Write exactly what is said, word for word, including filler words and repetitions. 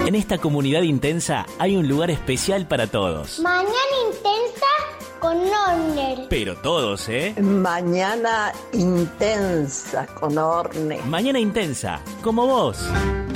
En esta comunidad intensa hay un lugar especial para todos. Mañana intensa con Orne. Pero todos, ¿eh? Mañana intensa con Orne. Mañana intensa, como vos.